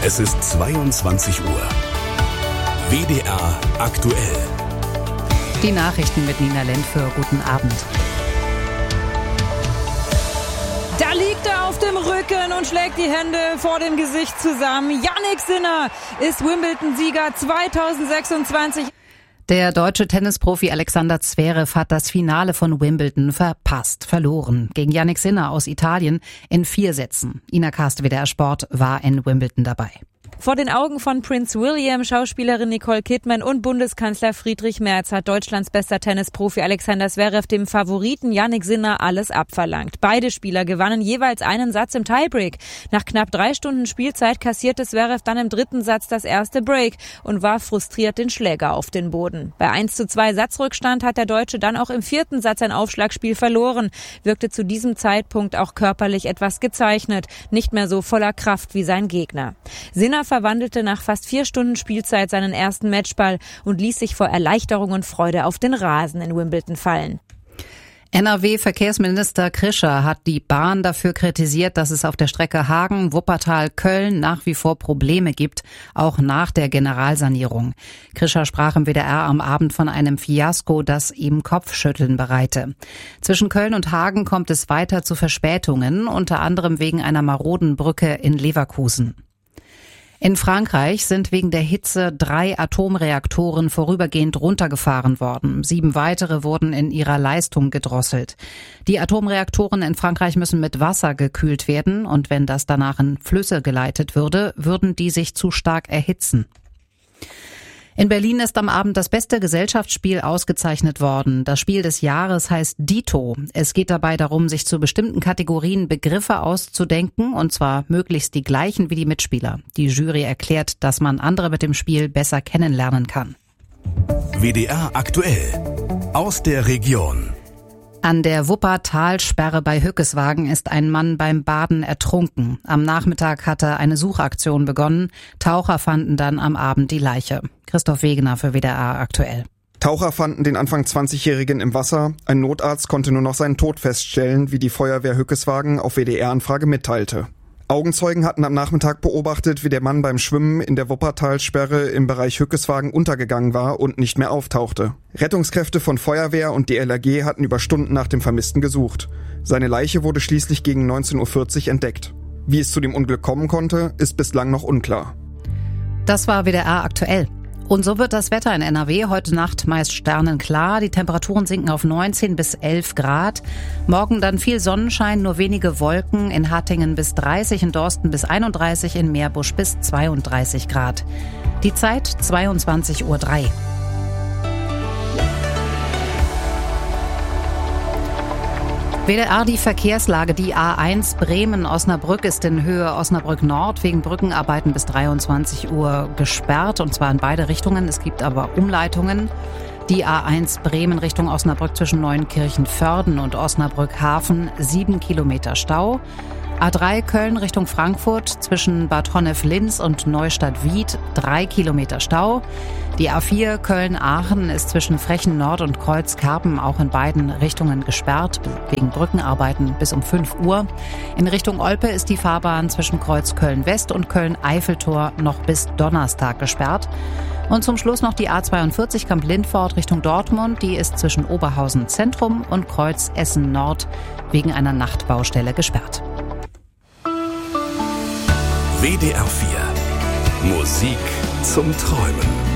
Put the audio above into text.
Es ist 22 Uhr. WDR aktuell. Die Nachrichten mit Nina Lentföhr. Guten Abend. Da liegt er auf dem Rücken und schlägt die Hände vor dem Gesicht zusammen. Jannik Sinner ist Wimbledon-Sieger 2026. Der deutsche Tennisprofi Alexander Zverev hat das Finale von Wimbledon verloren. Gegen Jannik Sinner aus Italien in 4 Sätzen. Ina Karst, WDR Sport, war in Wimbledon dabei. Vor den Augen von Prince William, Schauspielerin Nicole Kidman und Bundeskanzler Friedrich Merz hat Deutschlands bester Tennisprofi Alexander Zverev dem Favoriten Jannik Sinner alles abverlangt. Beide Spieler gewannen jeweils einen Satz im Tiebreak. Nach knapp 3 Stunden Spielzeit kassierte Zverev dann im 3. Satz das erste Break und warf frustriert den Schläger auf den Boden. Bei 1:2 Satzrückstand hat der Deutsche dann auch im 4. Satz ein Aufschlagspiel verloren, wirkte zu diesem Zeitpunkt auch körperlich etwas gezeichnet, nicht mehr so voller Kraft wie sein Gegner. Sinner verwandelte nach fast 4 Stunden Spielzeit seinen ersten Matchball und ließ sich vor Erleichterung und Freude auf den Rasen in Wimbledon fallen. NRW-Verkehrsminister Krischer hat die Bahn dafür kritisiert, dass es auf der Strecke Hagen-Wuppertal-Köln nach wie vor Probleme gibt, auch nach der Generalsanierung. Krischer sprach im WDR am Abend von einem Fiasko, das ihm Kopfschütteln bereite. Zwischen Köln und Hagen kommt es weiter zu Verspätungen, unter anderem wegen einer maroden Brücke in Leverkusen. In Frankreich sind wegen der Hitze 3 Atomreaktoren vorübergehend runtergefahren worden. 7 weitere wurden in ihrer Leistung gedrosselt. Die Atomreaktoren in Frankreich müssen mit Wasser gekühlt werden und wenn das danach in Flüsse geleitet würde, würden die sich zu stark erhitzen. In Berlin ist am Abend das beste Gesellschaftsspiel ausgezeichnet worden. Das Spiel des Jahres heißt Dito. Es geht dabei darum, sich zu bestimmten Kategorien Begriffe auszudenken, und zwar möglichst die gleichen wie die Mitspieler. Die Jury erklärt, dass man andere mit dem Spiel besser kennenlernen kann. WDR aktuell. Aus der Region. An der Wuppertalsperre bei Hückeswagen ist ein Mann beim Baden ertrunken. Am Nachmittag hatte eine Suchaktion begonnen. Taucher fanden dann am Abend die Leiche. Christoph Wegener für WDR aktuell. Taucher fanden den Anfang 20-Jährigen im Wasser. Ein Notarzt konnte nur noch seinen Tod feststellen, wie die Feuerwehr Hückeswagen auf WDR-Anfrage mitteilte. Augenzeugen hatten am Nachmittag beobachtet, wie der Mann beim Schwimmen in der Wuppertalsperre im Bereich Hückeswagen untergegangen war und nicht mehr auftauchte. Rettungskräfte von Feuerwehr und DLRG hatten über Stunden nach dem Vermissten gesucht. Seine Leiche wurde schließlich gegen 19:40 Uhr entdeckt. Wie es zu dem Unglück kommen konnte, ist bislang noch unklar. Das war WDR aktuell. Und so wird das Wetter in NRW heute Nacht meist sternenklar. Die Temperaturen sinken auf 19 bis 11 Grad. Morgen dann viel Sonnenschein, nur wenige Wolken. In Hattingen bis 30, in Dorsten bis 31, in Meerbusch bis 32 Grad. Die Zeit 22:03 Uhr. WDR die Verkehrslage. Die A1 Bremen-Osnabrück ist in Höhe Osnabrück-Nord wegen Brückenarbeiten bis 23 Uhr gesperrt, und zwar in beide Richtungen. Es gibt aber Umleitungen. Die A1 Bremen Richtung Osnabrück zwischen Neuenkirchen-Vörden und Osnabrück-Hafen 7 Kilometer Stau. A3 Köln Richtung Frankfurt zwischen Bad Honnef-Linz und Neustadt-Wied 3 Kilometer Stau. Die A4 Köln-Aachen ist zwischen Frechen Nord und Kreuz-Karpen auch in beiden Richtungen gesperrt, wegen Brückenarbeiten bis um 5 Uhr. In Richtung Olpe ist die Fahrbahn zwischen Kreuz Köln-West und Köln-Eiffeltor noch bis Donnerstag gesperrt. Und zum Schluss noch die A42 Kamp-Lindfort Richtung Dortmund. Die ist zwischen Oberhausen Zentrum und Kreuz Essen Nord wegen einer Nachtbaustelle gesperrt. WDR 4. Musik zum Träumen.